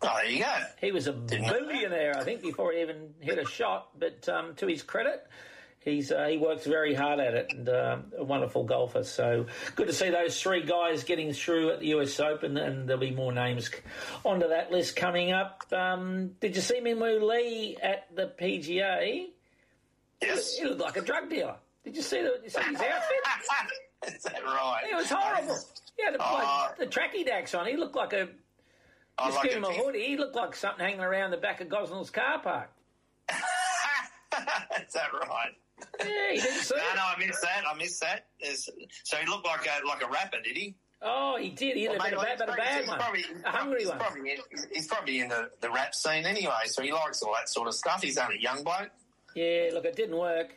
Oh, there you go. He was a billionaire, I think, before he even hit a shot. But to his credit, he works very hard at it, and a wonderful golfer. So good to see those three guys getting through at the US Open, and there'll be more names onto that list coming up. Did you see Minwoo Lee at the PGA? Yes. He looked like a drug dealer. Did you see his outfit? Is that right? It was horrible. He had the tracky dacks on. He looked like a... Just give him a hoodie. He looked like something hanging around the back of Gosnell's car park. Is that right? Yeah, he didn't see it. No, I missed that. So he looked like a rapper, did he? Oh, he did. He had a bad one. A hungry one. He's probably in the rap scene anyway, so he likes all that sort of stuff. He's only a young bloke. Yeah, look, it didn't work.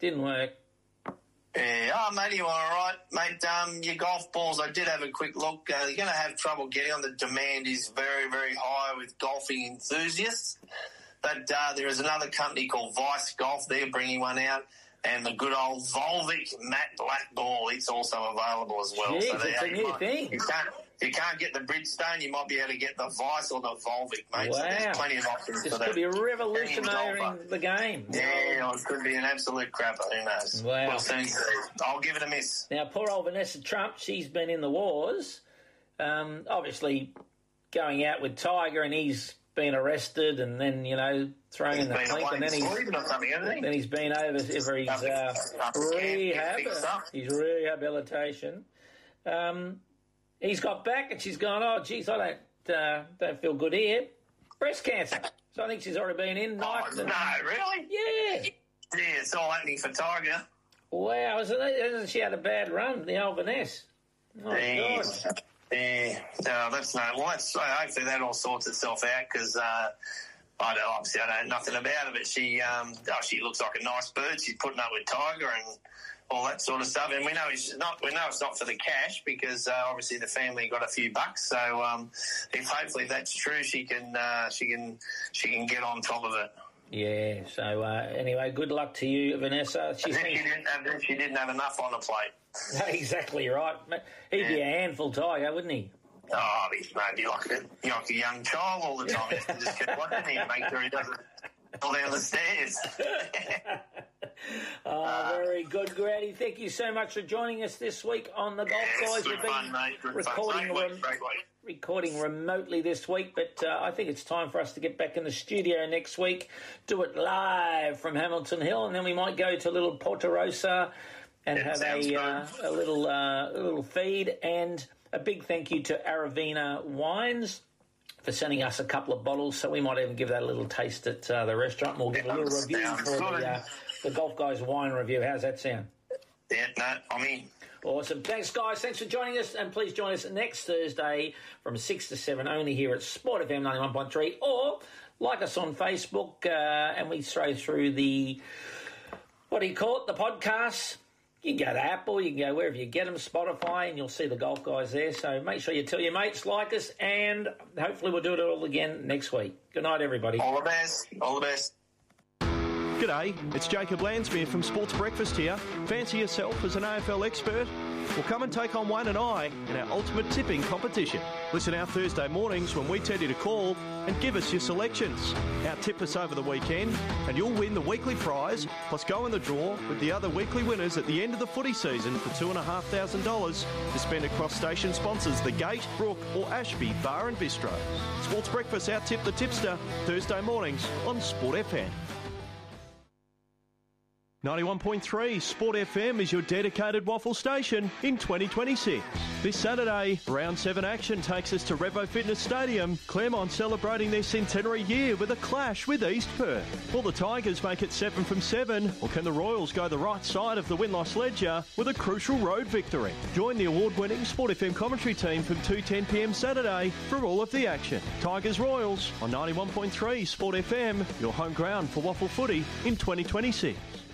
Yeah, mate, you all right? Mate, your golf balls, I did have a quick look. You're going to have trouble getting on. The demand is very, very high with golfing enthusiasts. But there is another company called Vice Golf. They're bringing one out. And the good old Volvic matte black ball, it's also available as well. Jeez, so it's a new thing. If you can't get the Bridgestone, you might be able to get the Vice or the Volvic, mate. Wow. So there's plenty of options this for that. This could be revolutionising the game. Yeah, it could be an absolute crapper. Who knows? Wow. We'll soon see. I'll give it a miss. Now, poor old Vanessa Trump, she's been in the wars. Obviously, going out with Tiger, and he's been arrested and then, thrown in the clink, and then he's been over for his rehab, his rehabilitation. He's got back and she's gone, oh, geez, I don't feel good here. Breast cancer. So I think she's already been in. No, really? Yeah. Yeah, it's all happening for Tiger. Wow, hasn't she had a bad run, the old Vanessa? Oh, God. Yeah, no, that's no. Well, hopefully that all sorts itself out because I know nothing about it. But she looks like a nice bird. She's putting up with Tiger and all that sort of stuff. And we know it's not for the cash because obviously the family got a few bucks. So if hopefully that's true, she can get on top of it. Yeah. So anyway, good luck to you, Vanessa. She didn't have enough on the plate. Exactly right. He'd be a handful, Tiger, wouldn't he? Oh, he's maybe like a young child all the time. Just keep watching him, make sure he doesn't fall down the stairs. Very good, Grady. Thank you so much for joining us this week on the Golf Guys. Good fun, mate. Good fun. Great week. Recording remotely this week, but I think it's time for us to get back in the studio next week, do it live from Hamilton Hill, and then we might go to a little Porta Rosa and have a little feed. And a big thank you to Aravina Wines for sending us a couple of bottles, so we might even give that a little taste at the restaurant, and we'll give a little review for the Golf Guys wine review. How's that sound? Yeah, no, I'm in. Awesome. Thanks, guys. Thanks for joining us, and please join us next Thursday from 6 to 7 only here at Sport FM 91.3, or like us on Facebook, and we throw through the podcasts. You can go to Apple, you can go wherever you get them, Spotify, and you'll see the Golf Guys there. So make sure you tell your mates, like us, and hopefully we'll do it all again next week. Good night, everybody. All the best. All the best. G'day, it's Jacob Landsmere from Sports Breakfast here. Fancy yourself as an AFL expert? Well, come and take on Wayne and I in our ultimate tipping competition. Listen out Thursday mornings when we tell you to call and give us your selections. Out-tip us over the weekend and you'll win the weekly prize, plus go in the draw with the other weekly winners at the end of the footy season for $2,500 to spend across station sponsors The Gate, Brook or Ashby Bar and Bistro. Sports Breakfast Out-tip the tipster, Thursday mornings on Sport FM. 91.3 Sport FM is your dedicated waffle station in 2026. This Saturday, Round 7 action takes us to Revo Fitness Stadium. Claremont celebrating their centenary year with a clash with East Perth. Will the Tigers make it 7 from 7, or can the Royals go the right side of the win-loss ledger with a crucial road victory? Join the award-winning Sport FM commentary team from 2:10pm Saturday for all of the action. Tigers Royals on 91.3 Sport FM, your home ground for waffle footy in 2026.